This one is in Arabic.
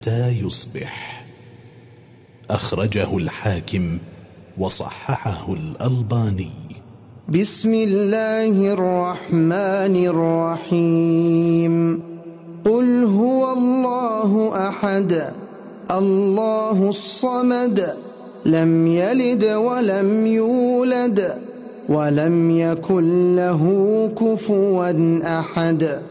حتى يصبح. أخرجه الحاكم وصححه الألباني. بسم الله الرحمن الرحيم. قل هو الله أحد الله الصمد لم يلد ولم يولد ولم يكن له كفوا أحد.